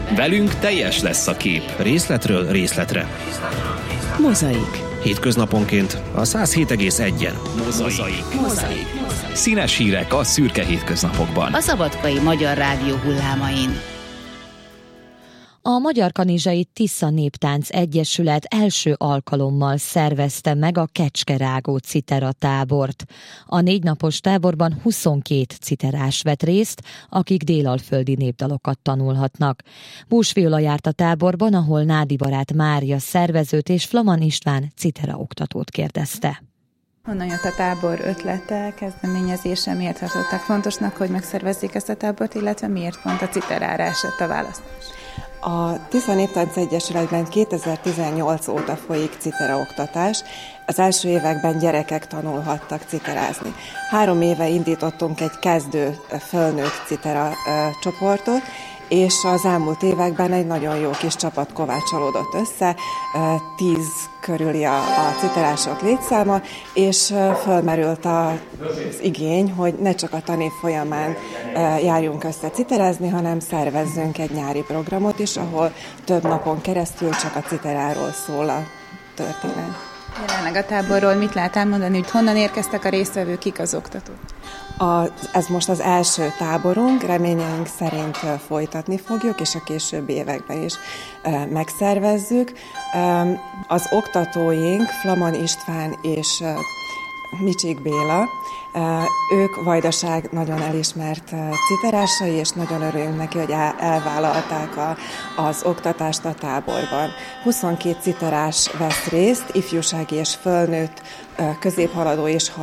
Velünk teljes lesz a kép, részletről részletre. Mozaik. Hétköznaponként a 107,1-en. Mozaik. Színes hírek a szürke hétköznapokban. A Szabadkai Magyar Rádió hullámain. A Magyar Kanizsai Tisza Néptánc Egyesület első alkalommal szervezte meg a Kecskerágó Citera tábort. A 4 napos táborban 22 citerás vett részt, akik délalföldi népdalokat tanulhatnak. Bús Viola járt a táborban, ahol Nádi barát Mária szervezőt és Flaman István citera oktatót kérdezte. Honnan jött a tábor ötlete, kezdeményezése, miért tartották fontosnak, hogy megszervezzék ezt a tábort, illetve miért pont a citerára esett a választás? A Tisza Néptánc Egyesületben 2018 óta folyik citeraoktatás. Az első években gyerekek tanulhattak citerázni. 3 éve indítottunk egy kezdő fölnőtt citera csoportot, és az elmúlt években egy nagyon jó kis csapat kovácsolódott össze, 10 körüli a citerások létszáma, és fölmerült az igény, hogy ne csak a tanév folyamán járjunk össze citerázni, hanem szervezzünk egy nyári programot is, ahol több napon keresztül csak a citeráról szól a történet. Jelenleg a táborról mit lehet elmondani, hogy honnan érkeztek a résztvevők, kik az oktatók? Ez most az első táborunk, reményeink szerint folytatni fogjuk, és a későbbi években is megszervezzük. Az oktatóink Flaman István és Micsik Béla, ők Vajdaság nagyon elismert citerásai, és nagyon örülünk neki, hogy elvállalták az oktatást a táborban. 22 citerás vesz részt, ifjúsági és fölnőtt, középhaladó és